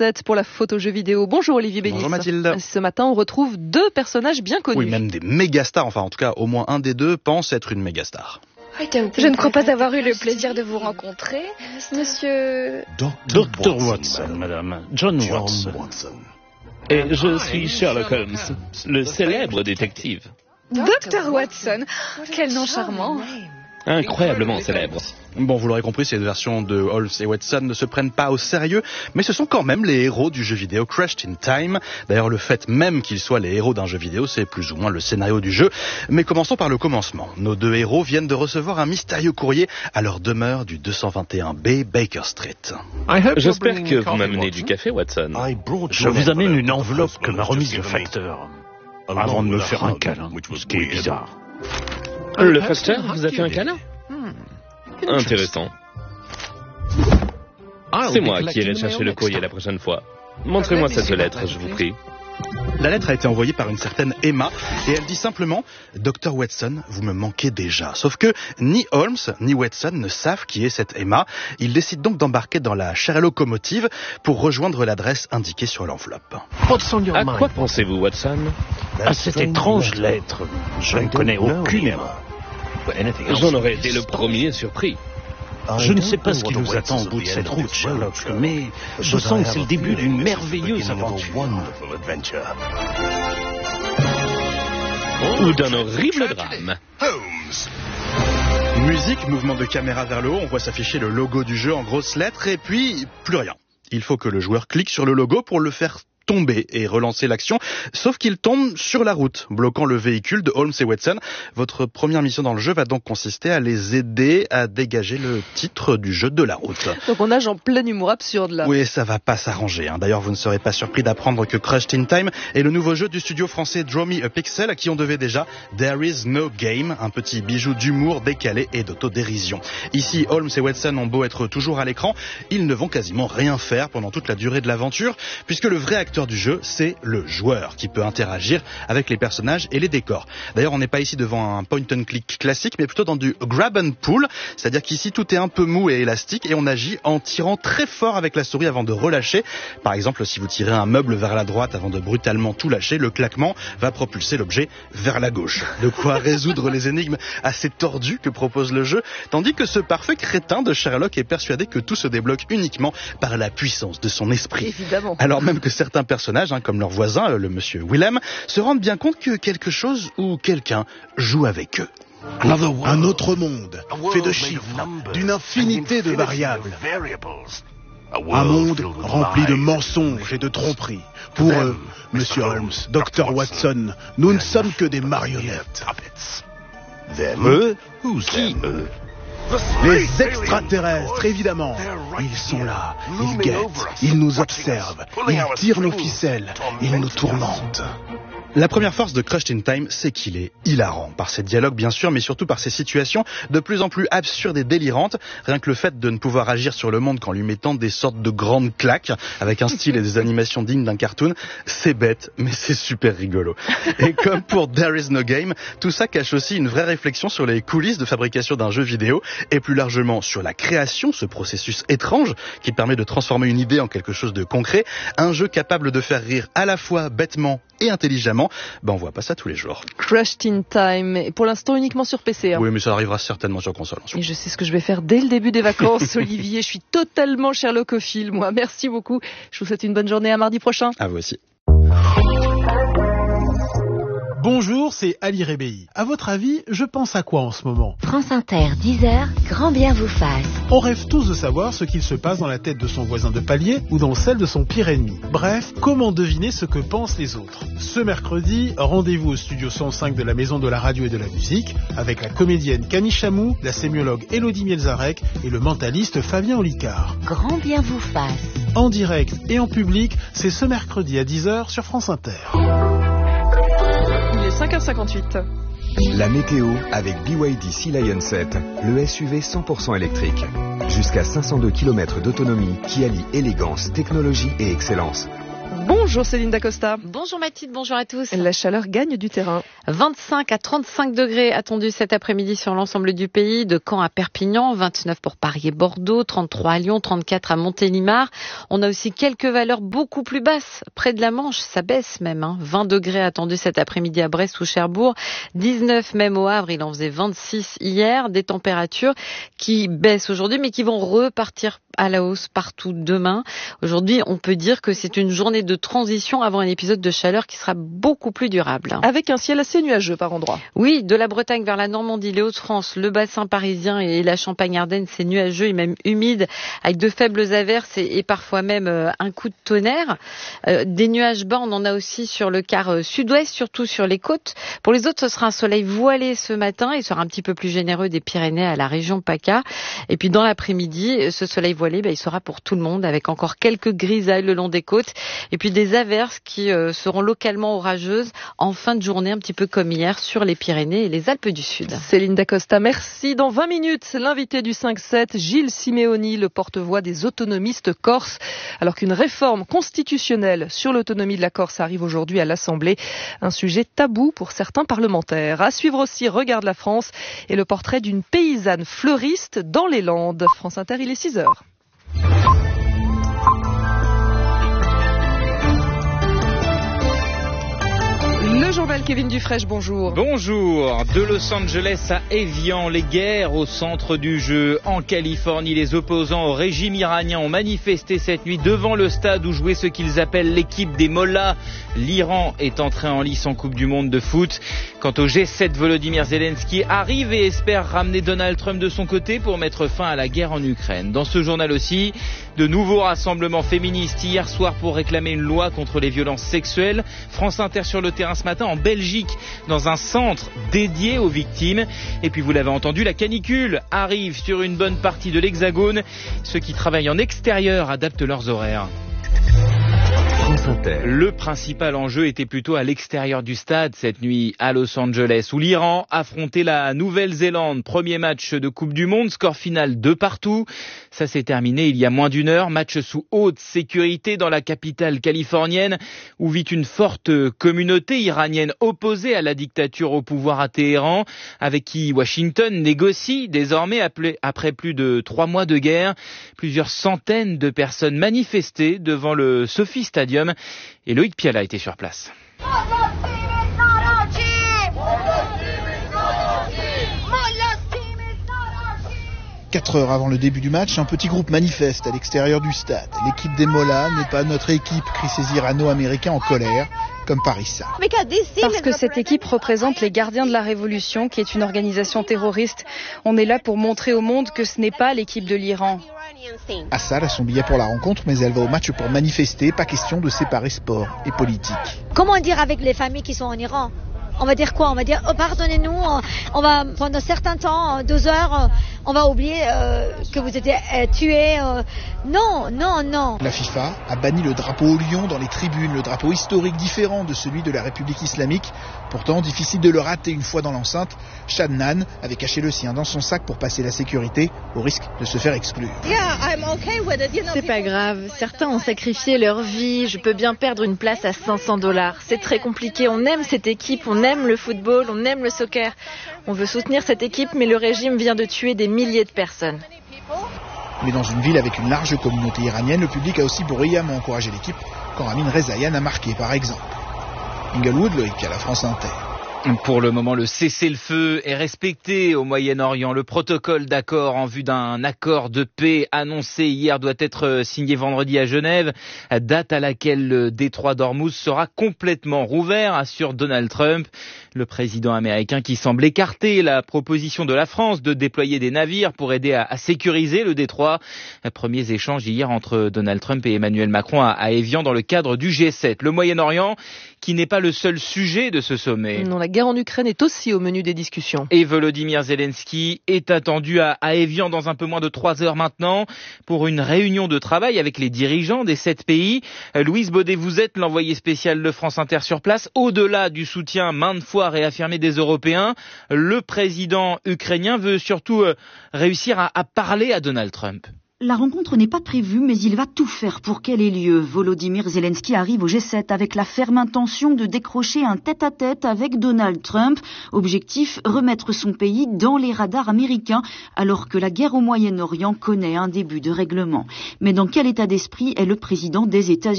set pour la photo jeu vidéo. Bonjour Olivier Bélis. Bonjour Mathilde. Ce matin, on retrouve deux personnages bien connus. Oui, même des méga stars. Enfin, en tout cas, au moins un des deux pense être une méga star. Je ne crois pas avoir eu le plaisir de vous rencontrer, monsieur... Dr. Watson, madame. John Watson. Et je suis Sherlock Holmes, le célèbre détective. Dr. Watson, quel nom charmant. Incroyablement célèbre. Bon, vous l'aurez compris, ces deux versions de Holmes et Watson ne se prennent pas au sérieux, mais ce sont quand même les héros du jeu vidéo Crashed in Time. D'ailleurs, le fait même qu'ils soient les héros d'un jeu vidéo, c'est plus ou moins le scénario du jeu. Mais commençons par le commencement. Nos deux héros viennent de recevoir un mystérieux courrier à leur demeure du 221B Baker Street. J'espère que vous m'amenez du café, Watson. Je vous amène une enveloppe que m'a remise le facteur, avant de me faire un câlin, ce qui est bizarre. Le facteur vous a fait un câlin? Intéressant. C'est moi qui irai chercher le courrier la prochaine fois. Montrez-moi cette lettre, je vous prie. La lettre a été envoyée par une certaine Emma et elle dit simplement « Dr. Watson, vous me manquez déjà ». Sauf que ni Holmes ni Watson ne savent qui est cette Emma. Ils décident donc d'embarquer dans la chère locomotive pour rejoindre l'adresse indiquée sur l'enveloppe. À quoi pensez-vous, Watson? À cette étrange lettre, je ne connais aucune erreur. J'en aurais été le premier surpris. Je ne sais pas ce qui nous attend au bout de cette route, Sherlock, mais je sens que c'est le début d'une merveilleuse aventure. Ou d'un horrible drame. Musique, mouvement de caméra vers le haut, on voit s'afficher le logo du jeu en grosses lettres et puis plus rien. Il faut que le joueur clique sur le logo pour le faire tomber et relancer l'action, sauf qu'il tombe sur la route, bloquant le véhicule de Holmes et Watson. Votre première mission dans le jeu va donc consister à les aider à dégager le titre du jeu de la route. Donc on nage en plein humour absurde là. Oui, ça va pas s'arranger. D'ailleurs, vous ne serez pas surpris d'apprendre que Crashed in Time est le nouveau jeu du studio français Draw Me a Pixel, à qui on devait déjà There Is No Game, un petit bijou d'humour décalé et d'autodérision. Ici, Holmes et Watson ont beau être toujours à l'écran, ils ne vont quasiment rien faire pendant toute la durée de l'aventure, puisque le vrai acteur du jeu, c'est le joueur qui peut interagir avec les personnages et les décors. D'ailleurs, on n'est pas ici devant un point and click classique, mais plutôt dans du grab and pull, c'est-à-dire qu'ici tout est un peu mou et élastique et on agit en tirant très fort avec la souris avant de relâcher. Par exemple, si vous tirez un meuble vers la droite avant de brutalement tout lâcher, le claquement va propulser l'objet vers la gauche. De quoi résoudre les énigmes assez tordues que propose le jeu, tandis que ce parfait crétin de Sherlock est persuadé que tout se débloque uniquement par la puissance de son esprit. Évidemment. Alors même que certains personnages, comme leur voisin, le monsieur Willem, se rendent bien compte que quelque chose ou quelqu'un joue avec eux. Un autre monde, fait de chiffres, d'une infinité de variables. Un monde rempli de mensonges et de tromperies. Pour eux, Monsieur Holmes, Dr. Watson, nous ne sommes que des marionnettes. Eux? Qui eux? Les extraterrestres, évidemment. Ils sont là, ils guettent, ils nous observent, ils tirent nos ficelles, ils nous tourmentent. La première force de Crashed in Time, c'est qu'il est hilarant. Par ses dialogues, bien sûr, mais surtout par ses situations de plus en plus absurdes et délirantes. Rien que le fait de ne pouvoir agir sur le monde qu'en lui mettant des sortes de grandes claques, avec un style et des animations dignes d'un cartoon, c'est bête, mais c'est super rigolo. Et comme pour There Is No Game, tout ça cache aussi une vraie réflexion sur les coulisses de fabrication d'un jeu vidéo, et plus largement sur la création, ce processus étrange qui permet de transformer une idée en quelque chose de concret. Un jeu capable de faire rire à la fois bêtement et intelligemment. On voit pas ça tous les jours. Crashed in Time, et pour l'instant uniquement sur PC. Oui, mais ça arrivera certainement sur console. Et je sais ce que je vais faire dès le début des vacances, Olivier. Je suis totalement Sherlockophile, moi. Merci beaucoup. Je vous souhaite une bonne journée. À mardi prochain. À vous aussi. Bonjour, c'est Ali Rebéi. À votre avis, je pense à quoi en ce moment? France Inter, 10h, grand bien vous fasse. On rêve tous de savoir ce qu'il se passe dans la tête de son voisin de palier ou dans celle de son pire ennemi. Bref, comment deviner ce que pensent les autres? Ce mercredi, rendez-vous au studio 105 de la Maison de la Radio et de la Musique avec la comédienne Camille Chamou, la sémiologue Élodie Mielzarek et le mentaliste Fabien Olicard. Grand bien vous fasse. En direct et en public, c'est ce mercredi à 10h sur France Inter. Il est 5h58. La météo avec BYD Sea Lion 7, le SUV 100% électrique. Jusqu'à 502 km d'autonomie qui allie élégance, technologie et excellence. Bonjour Céline Dacosta. Bonjour Mathilde, bonjour à tous. La chaleur gagne du terrain. 25 à 35 degrés attendus cet après-midi sur l'ensemble du pays, de Caen à Perpignan, 29 pour Paris et Bordeaux, 33 à Lyon, 34 à Montélimar. On a aussi quelques valeurs beaucoup plus basses. Près de la Manche, ça baisse même. 20 degrés attendus cet après-midi à Brest ou Cherbourg, 19 même au Havre, il en faisait 26 hier. Des températures qui baissent aujourd'hui mais qui vont repartir à la hausse partout demain. Aujourd'hui, on peut dire que c'est une journée de transition avant un épisode de chaleur qui sera beaucoup plus durable. Avec un ciel assez nuageux par endroits. Oui, de la Bretagne vers la Normandie, les Hauts-de-France, le bassin parisien et la Champagne-Ardenne, c'est nuageux et même humide, avec de faibles averses et parfois même un coup de tonnerre. Des nuages bas, on en a aussi sur le quart sud-ouest, surtout sur les côtes. Pour les autres, ce sera un soleil voilé ce matin. Il sera un petit peu plus généreux des Pyrénées à la région PACA. Et puis dans l'après-midi, ce soleil voilé, il sera pour tout le monde, avec encore quelques grisailles le long des côtes. Et puis des averses qui seront localement orageuses en fin de journée, un petit peu comme hier, sur les Pyrénées et les Alpes du Sud. Céline Dacosta, merci. Dans 20 minutes, l'invité du 5-7, Gilles Simeoni, le porte-voix des autonomistes corses. Alors qu'une réforme constitutionnelle sur l'autonomie de la Corse arrive aujourd'hui à l'Assemblée, un sujet tabou pour certains parlementaires. À suivre aussi Regarde la France et le portrait d'une paysanne fleuriste dans les Landes. France Inter, il est 6h. Le journal Kevin Dufresne, bonjour. Bonjour. De Los Angeles à Évian, les guerres au centre du jeu. En Californie, les opposants au régime iranien ont manifesté cette nuit devant le stade où jouait ce qu'ils appellent l'équipe des Mollahs. L'Iran est entré en lice en Coupe du Monde de foot. Quant au G7, Volodymyr Zelensky arrive et espère ramener Donald Trump de son côté pour mettre fin à la guerre en Ukraine. Dans ce journal aussi, de nouveaux rassemblements féministes hier soir pour réclamer une loi contre les violences sexuelles. France Inter sur le terrain ce matin en Belgique, dans un centre dédié aux victimes. Et puis vous l'avez entendu, la canicule arrive sur une bonne partie de l'Hexagone. Ceux qui travaillent en extérieur adaptent leurs horaires. Le principal enjeu était plutôt à l'extérieur du stade cette nuit à Los Angeles, où l'Iran affrontait la Nouvelle-Zélande. Premier match de Coupe du Monde, score final 2-2. Ça s'est terminé il y a moins d'une heure. Match sous haute sécurité dans la capitale californienne, où vit une forte communauté iranienne opposée à la dictature au pouvoir à Téhéran, avec qui Washington négocie désormais après plus de 3 mois de guerre. Plusieurs centaines de personnes manifestaient devant le Sophie Stadium. Et Loïc Piala était sur place. 4 heures avant le début du match, un petit groupe manifeste à l'extérieur du stade. L'équipe des Mollahs n'est pas notre équipe, crient ces Irano-Américains en colère, comme Parissa. Parce que cette équipe représente les gardiens de la Révolution, qui est une organisation terroriste. On est là pour montrer au monde que ce n'est pas l'équipe de l'Iran. Assad a son billet pour la rencontre, mais elle va au match pour manifester. Pas question de séparer sport et politique. Comment dire avec les familles qui sont en Iran ? On va dire quoi ? On va dire oh, pardonnez-nous, on va pendant un certain temps, 2 heures, on va oublier que vous étiez tués. Non. La FIFA a banni le drapeau au lion dans les tribunes, le drapeau historique différent de celui de la République islamique. Pourtant, difficile de le rater une fois dans l'enceinte. Shadnan avait caché le sien dans son sac pour passer la sécurité, au risque de se faire exclure. C'est pas grave, certains ont sacrifié leur vie, je peux bien perdre une place à $500. C'est très compliqué, on aime cette équipe, on aime le football, on aime le soccer. On veut soutenir cette équipe, mais le régime vient de tuer des milliers de personnes. Mais dans une ville avec une large communauté iranienne, le public a aussi bruyamment encouragé l'équipe quand Ramin Rezaian a marqué par exemple. Inglewood, Loïc, à la France Inter. Pour le moment, le cessez-le-feu est respecté au Moyen-Orient. Le protocole d'accord en vue d'un accord de paix annoncé hier doit être signé vendredi à Genève, date à laquelle le détroit d'Ormuz sera complètement rouvert, assure Donald Trump. Le président américain qui semble écarter la proposition de la France de déployer des navires pour aider à sécuriser le détroit. Premiers échanges hier entre Donald Trump et Emmanuel Macron à Évian dans le cadre du G7. Le Moyen-Orient qui n'est pas le seul sujet de ce sommet. Non, la guerre en Ukraine est aussi au menu des discussions. Et Volodymyr Zelensky est attendu à Évian dans un peu moins de 3 heures maintenant pour une réunion de travail avec les dirigeants des 7 pays. Louise Baudet, vous êtes l'envoyé spécial de France Inter sur place. Au-delà du soutien maintes fois réaffirmé des Européens, le président ukrainien veut surtout réussir à parler à Donald Trump. La rencontre n'est pas prévue, mais il va tout faire pour qu'elle ait lieu. Volodymyr Zelensky arrive au G7 avec la ferme intention de décrocher un tête-à-tête avec Donald Trump. Objectif, remettre son pays dans les radars américains, alors que la guerre au Moyen-Orient connaît un début de règlement. Mais dans quel état d'esprit est le président des États-Unis ?